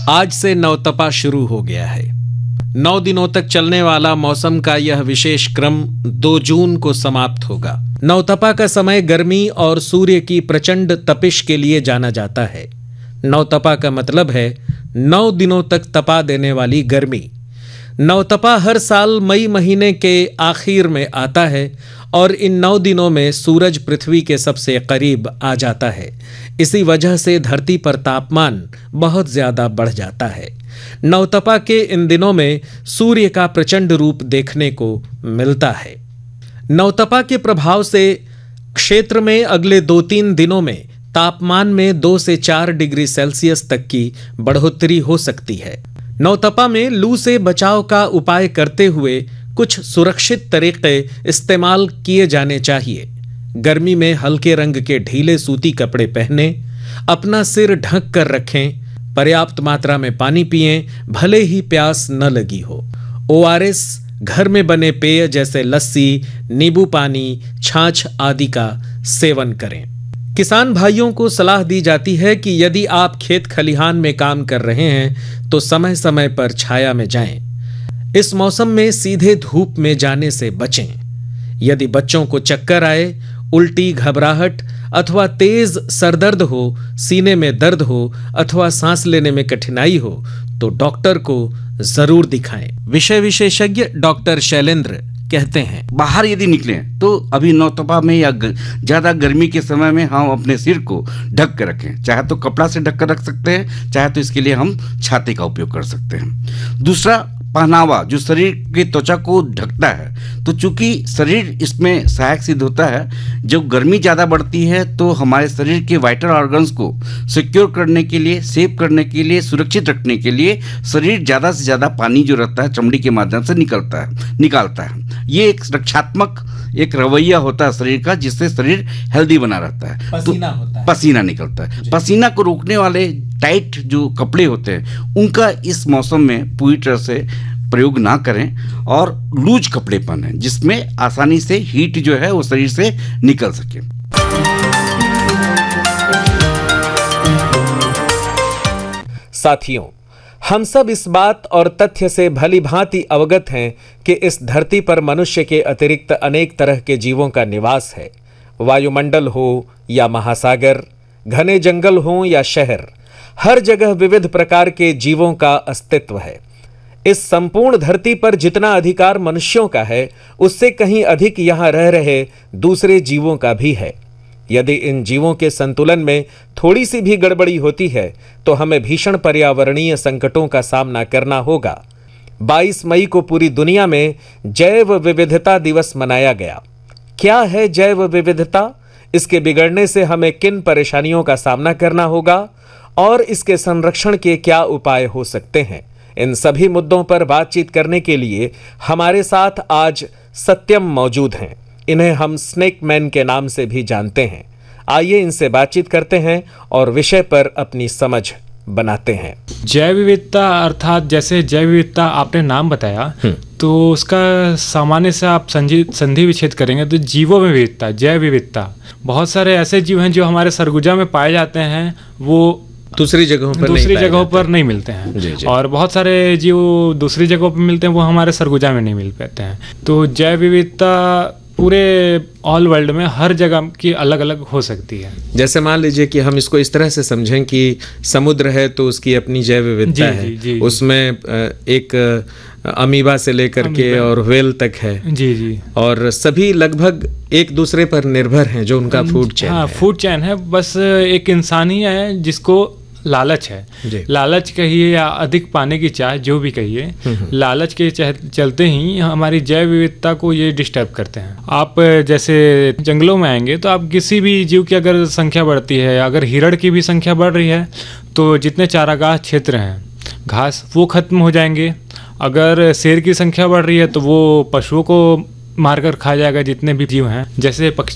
आज से नवतपा शुरू हो गया है। 9 दिनों तक चलने वाला मौसम का यह विशेष क्रम 2 जून को समाप्त होगा। नवतपा का समय गर्मी और सूर्य की प्रचंड तपिश के लिए जाना जाता है। नवतपा का मतलब है 9 दिनों तक तपा देने वाली गर्मी। नवतपा हर साल मई महीने के आखिर में आता है और इन 9 दिनों में सूरज पृथ्वी के सबसे करीब आ जाता है। इसी वजह से धरती पर तापमान बहुत ज्यादा बढ़ जाता है। नवतपा के इन दिनों में सूर्य का प्रचंड रूप देखने को मिलता है। नवतपा के प्रभाव से क्षेत्र में अगले 2-3 दिनों में तापमान में 2 से 4 डिग्री सेल्सियस तक की बढ़ोतरी हो सकती है। नवतपा में लू से बचाव का उपाय करते हुए कुछ सुरक्षित तरीके इस्तेमाल किए जाने चाहिए। गर्मी में हल्के रंग के ढीले सूती कपड़े पहने, अपना सिर ढक कर रखें, पर्याप्त मात्रा में पानी पिएं, भले ही प्यास न लगी हो। ORS, घर में बने पेय जैसे लस्सी, नींबू पानी, छाछ आदि का सेवन करें। किसान भाइयों को सलाह दी जाती है कि यदि आप खेत खलिहान में काम कर रहे हैं तो समय समय पर छाया में जाएं। इस मौसम में सीधे धूप में जाने से बचें। यदि बच्चों को चक्कर आए, उल्टी, घबराहट अथवा तेज सरदर्द हो, सीने में दर्द हो अथवा सांस लेने में कठिनाई हो तो डॉक्टर को जरूर दिखाएं। विषय विशेषज्ञ डॉक्टर शैलेंद्र कहते हैं, बाहर यदि निकले तो अभी नवतपा में या ज्यादा गर्मी के समय में हम अपने सिर को ढक कर रखें। चाहे तो कपड़ा से ढक कर रख सकते हैं, चाहे तो इसके लिए हम छाते का उपयोग कर सकते हैं। दूसरा, पहनावा जो शरीर की त्वचा को ढकता है, तो चूंकि शरीर इसमें सहायक सिद्ध होता है। जब गर्मी ज़्यादा बढ़ती है तो हमारे शरीर के वाइटल ऑर्गन्स को सिक्योर करने के लिए, सेव करने के लिए, सुरक्षित रखने के लिए शरीर ज़्यादा से ज़्यादा पानी जो रहता है चमड़ी के माध्यम से निकालता है। ये एक रक्षात्मक एक रवैया होता है शरीर का, जिससे शरीर हेल्दी बना रहता है। पसीना होता है, पसीना निकलता है। पसीना को रोकने वाले टाइट जो कपड़े होते हैं उनका इस मौसम में पूरी तरह से प्रयोग ना करें और लूज कपड़े पहनें, जिसमें आसानी से हीट जो है वो शरीर से निकल सके। साथियों, हम सब इस बात और तथ्य से भली भांति अवगत हैं कि इस धरती पर मनुष्य के अतिरिक्त अनेक तरह के जीवों का निवास है। वायुमंडल हो या महासागर, घने जंगल हो या शहर, हर जगह विविध प्रकार के जीवों का अस्तित्व है। इस संपूर्ण धरती पर जितना अधिकार मनुष्यों का है, उससे कहीं अधिक यहाँ रह रहे दूसरे जीवों का भी है। यदि इन जीवों के संतुलन में थोड़ी सी भी गड़बड़ी होती है तो हमें भीषण पर्यावरणीय संकटों का सामना करना होगा। 22 मई को पूरी दुनिया में जैव विविधता दिवस मनाया गया। क्या है जैव विविधता? इसके बिगड़ने से हमें किन परेशानियों का सामना करना होगा और इसके संरक्षण के क्या उपाय हो सकते हैं? इन सभी मुद्दों पर बातचीत करने के लिए हमारे साथ आज सत्यम मौजूद हैं। इन्हें हम स्नेक मैन के नाम से भी जानते हैं। आइए इनसे बातचीत करते हैं और विषय पर अपनी समझ बनाते हैं। जैव विविधता अर्थात जैसे जैव विविधता आपने नाम बताया, तो उसका सामान्य से आप संधि विच्छेद करेंगे तो जीवों में विविधता, जैव विविधता। बहुत सारे ऐसे जीव हैं जो हमारे सरगुजा में पाए जाते हैं, वो दूसरी जगहों पर नहीं मिलते हैं। जी। और बहुत सारे जीव दूसरी जगहों पर मिलते हैं, वो हमारे सरगुजा में नहीं मिल पाते हैं। तो जैव विविधता पूरे ऑल वर्ल्ड में हर जगह की अलग अलग हो सकती है। जैसे मान लीजिए कि हम इसको इस तरह से समझें कि समुद्र है तो उसकी अपनी जैव विविधता है। जी। उसमें एक अमीबा से लेकर के और व्हेल तक है। जी। और सभी लगभग एक दूसरे पर निर्भर हैं जो उनका फूड चेन है। फूड चेन है। बस एक इंसान ही है जिसको लालच है, लालच कहिए या अधिक पाने की चाह, जो भी कहिए, लालच के चलते ही हमारी जैव विविधता को ये डिस्टर्ब करते हैं। आप जैसे जंगलों में आएंगे तो आप किसी भी जीव की अगर संख्या बढ़ती है, अगर हिरण की भी संख्या बढ़ रही है तो जितने चारागाह क्षेत्र हैं घास, वो खत्म हो जाएंगे। अगर शेर की संख्या बढ़ रही है तो वो पशुओं को मारकर खा जाएगा, जितने भी जीव हैं। जैसे